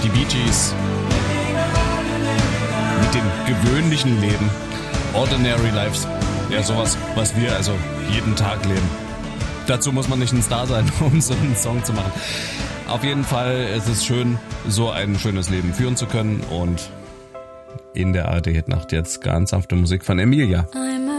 Die Bee Gees mit dem gewöhnlichen Leben. Ordinary Lives. Ja, sowas, was wir also jeden Tag leben. Dazu muss man nicht ein Star sein, um so einen Song zu machen. Auf jeden Fall ist es schön, so ein schönes Leben führen zu können. Und in der ARD Hitnacht jetzt ganz sanfte Musik von Emilia.